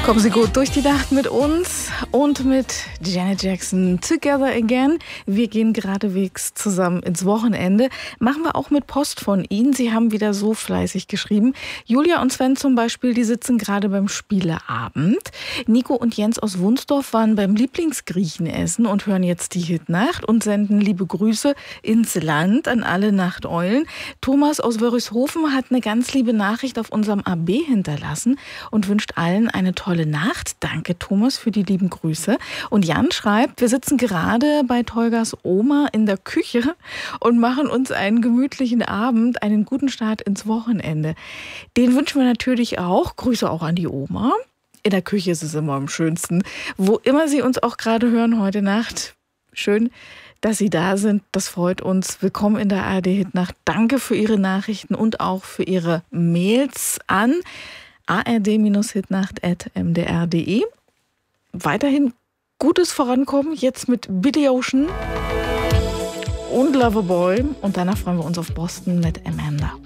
Kommen Sie gut durch die Nacht mit uns und mit Janet Jackson Together Again. Wir gehen geradewegs zusammen ins Wochenende. Machen wir auch mit Post von Ihnen. Sie haben wieder so fleißig geschrieben. Julia und Sven zum Beispiel, die sitzen gerade beim Spieleabend. Nico und Jens aus Wunsdorf waren beim Lieblingsgriechen essen und hören jetzt die Hitnacht und senden liebe Grüße ins Land an alle Nachteulen. Thomas aus Wörishofen hat eine ganz liebe Nachricht auf unserem AB hinterlassen und wünscht allen eine tolle Nacht. Danke, Thomas, für die lieben Grüße. Und Jan schreibt, wir sitzen gerade bei Tolgas Oma in der Küche und machen uns einen gemütlichen Abend, einen guten Start ins Wochenende. Den wünschen wir natürlich auch. Grüße auch an die Oma. In der Küche ist es immer am schönsten. Wo immer Sie uns auch gerade hören heute Nacht. Schön, dass Sie da sind. Das freut uns. Willkommen in der ARD Hitnacht. Danke für Ihre Nachrichten und auch für Ihre Mails an ard-hitnacht@mdr.de. Weiterhin gutes Vorankommen, jetzt mit Billy Ocean und Loverboy. Und danach freuen wir uns auf Boston mit Amanda.